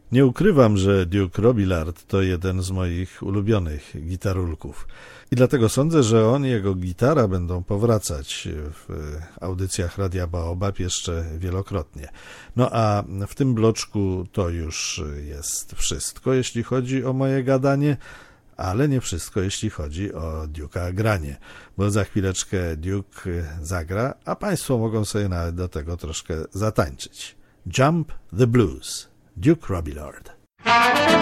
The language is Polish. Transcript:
Nie ukrywam, że Duke Robillard to jeden z moich ulubionych gitarulków. I dlatego sądzę, że on i jego gitara będą powracać w audycjach Radia Baobab jeszcze wielokrotnie. No a w tym bloczku to już jest wszystko, jeśli chodzi o moje gadanie, ale nie wszystko, jeśli chodzi o Duke'a granie, bo za chwileczkę Duke zagra, a Państwo mogą sobie nawet do tego troszkę zatańczyć. Jump the Blues, Duke Robillard.